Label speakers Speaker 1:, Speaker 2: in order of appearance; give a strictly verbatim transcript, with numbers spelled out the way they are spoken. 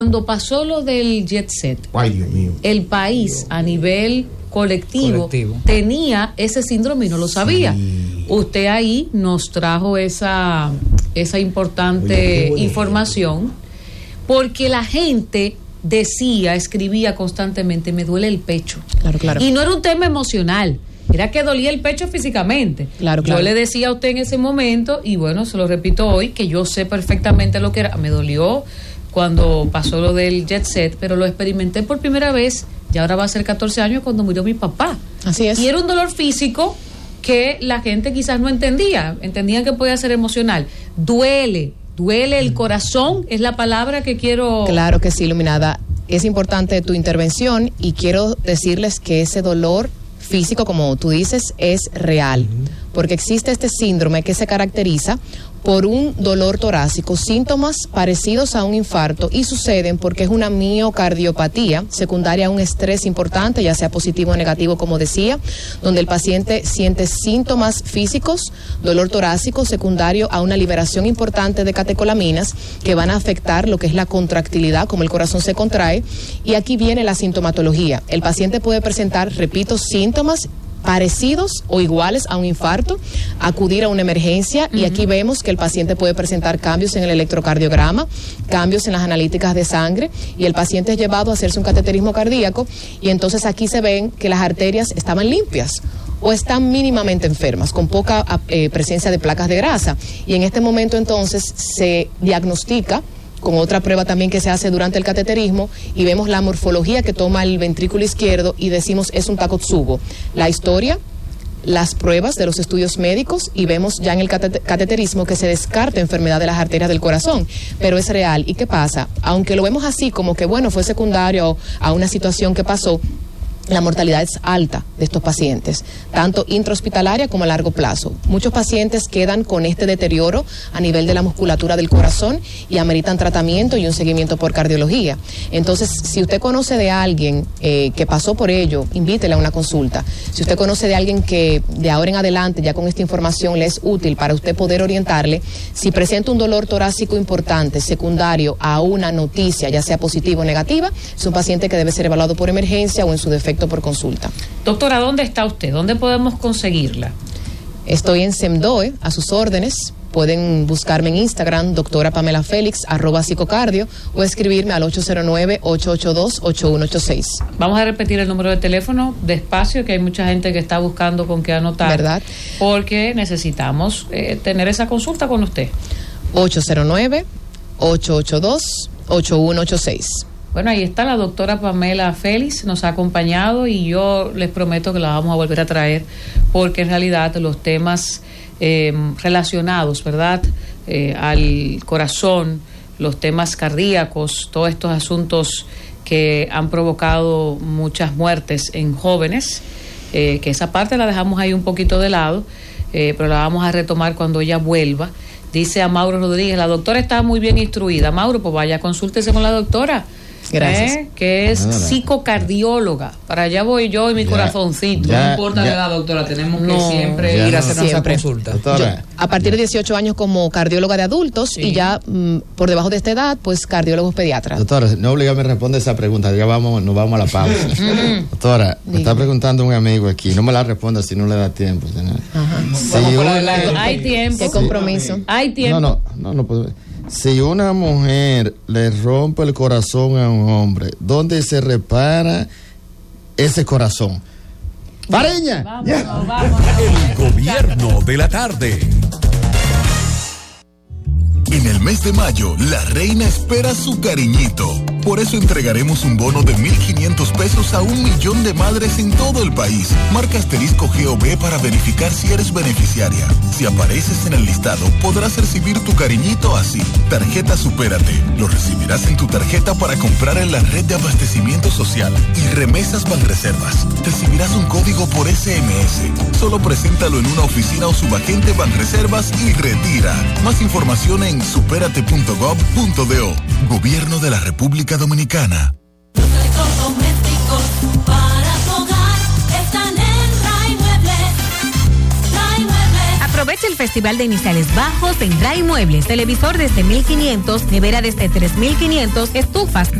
Speaker 1: Cuando pasó lo del jet set,
Speaker 2: ay, Dios mío,
Speaker 1: el país
Speaker 2: Dios.
Speaker 1: a nivel colectivo, colectivo tenía ese síndrome y no lo sabía. Sí. Usted ahí nos trajo esa, esa importante Oye, información, porque la gente decía, escribía constantemente, me duele el pecho.
Speaker 3: Claro, claro.
Speaker 1: Y no era un tema emocional, era que dolía el pecho físicamente.
Speaker 3: Claro, claro.
Speaker 1: Yo le decía a usted en ese momento, y bueno, se lo repito hoy, que yo sé perfectamente lo que era. Me dolió cuando pasó lo del jet set, pero lo experimenté por primera vez, y ahora va a ser catorce años, cuando murió mi papá.
Speaker 3: Así es.
Speaker 1: Y era un dolor físico que la gente quizás no entendía, entendían que podía ser emocional. Duele, duele el corazón, es la palabra que quiero...
Speaker 3: Claro que sí, Iluminada. Es importante tu intervención y quiero decirles que ese dolor físico, como tú dices, es real, porque existe este síndrome que se caracteriza por un dolor torácico, síntomas parecidos a un infarto, y suceden porque es una miocardiopatía secundaria a un estrés importante, ya sea positivo o negativo, como decía, donde el paciente siente síntomas físicos, dolor torácico secundario a una liberación importante de catecolaminas que van a afectar lo que es la contractilidad, como el corazón se contrae, y aquí viene la sintomatología. El paciente puede presentar, repito, síntomas parecidos o iguales a un infarto, acudir a una emergencia, uh-huh. y aquí vemos que el paciente puede presentar cambios en el electrocardiograma, cambios en las analíticas de sangre, y el paciente es llevado a hacerse un cateterismo cardíaco, y entonces aquí se ven que las arterias estaban limpias o están mínimamente enfermas, con poca eh, presencia de placas de grasa, y en este momento entonces se diagnostica con otra prueba también que se hace durante el cateterismo, y vemos la morfología que toma el ventrículo izquierdo y decimos es un Takotsubo. La historia, las pruebas de los estudios médicos, y vemos ya en el cateterismo que se descarta enfermedad de las arterias del corazón, pero es real. ¿Y qué pasa? Aunque lo vemos así como que bueno, fue secundario a una situación que pasó, la mortalidad es alta de estos pacientes, tanto intrahospitalaria como a largo plazo. Muchos pacientes quedan con este deterioro a nivel de la musculatura del corazón y ameritan tratamiento y un seguimiento por cardiología. Entonces, si usted conoce de alguien eh, que pasó por ello, invítela a una consulta. Si usted conoce de alguien que de ahora en adelante, ya con esta información, le es útil para usted poder orientarle, si presenta un dolor torácico importante, secundario a una noticia, ya sea positiva o negativa, es un paciente que debe ser evaluado por emergencia o en su defecto por consulta.
Speaker 1: Doctora, ¿dónde está usted? ¿Dónde podemos conseguirla?
Speaker 3: Estoy en SEMDOE, a sus órdenes. Pueden buscarme en Instagram, doctora Pamela Félix, arroba psicocardio, o escribirme al ocho cero nueve, ocho ocho dos, ocho uno ocho seis.
Speaker 1: Vamos a repetir el número de teléfono despacio, que hay mucha gente que está buscando con qué anotar.
Speaker 3: ¿Verdad?
Speaker 1: Porque necesitamos eh, tener esa consulta con usted.
Speaker 3: ocho cero nueve, ocho ocho dos, ocho uno ocho seis.
Speaker 1: Bueno, ahí está la doctora Pamela Félix, nos ha acompañado, y yo les prometo que la vamos a volver a traer, porque en realidad los temas eh, relacionados, ¿verdad?, eh, al corazón, los temas cardíacos, todos estos asuntos que han provocado muchas muertes en jóvenes, eh, que esa parte la dejamos ahí un poquito de lado, eh, pero la vamos a retomar cuando ella vuelva. Dice a Mauro Rodríguez, la doctora está muy bien instruida. Mauro, pues vaya, consúltese con la doctora.
Speaker 3: Gracias.
Speaker 1: ¿Eh? Que es psicocardióloga. Para allá voy yo y mi ya,
Speaker 4: Ya,
Speaker 1: corazoncito.
Speaker 4: no importa la edad, doctora, tenemos no, que siempre ir a hacer nuestra consulta.
Speaker 3: Yo, a partir de dieciocho años como cardióloga de adultos, sí. y ya mm, por debajo de esta edad, pues cardiólogos pediatras.
Speaker 2: Doctora, no obligame a responder esa pregunta, ya vamos, nos vamos a la pausa. Doctora, me está preguntando un amigo aquí, no me la responda si no le da tiempo.
Speaker 3: Ajá.
Speaker 2: Si
Speaker 1: una, hay tiempo.
Speaker 3: ¿Qué compromiso?
Speaker 1: Sí. Hay tiempo.
Speaker 2: No, no, no, no puedo. Si una mujer le rompe el corazón a un hombre, ¿dónde se repara ese corazón? ¡Pareña!
Speaker 1: Vamos, yeah. vamos, vamos,
Speaker 5: El gobierno de la tarde.
Speaker 6: En el mes de mayo, la reina espera su cariñito. Por eso entregaremos un bono de mil quinientos pesos a un millón de madres en todo el país. Marca asterisco G O B para verificar si eres beneficiaria. Si apareces en el listado, podrás recibir tu cariñito así. Tarjeta Supérate. Lo recibirás en tu tarjeta para comprar en la red de abastecimiento social. Y Remesas Banreservas. Recibirás un código por S M S. Solo preséntalo en una oficina o subagente Banreservas y retira. Más información en supérate punto gov punto do. Gobierno de la República Dominicana.
Speaker 7: Los electrodomésticos para tu hogar están en Ray Muebles. Ray Muebles.
Speaker 8: Aprovecha Aprovecha el Festival de Iniciales Bajos en Ray Muebles. Televisor desde mil quinientos, nevera desde tres mil quinientos, estufas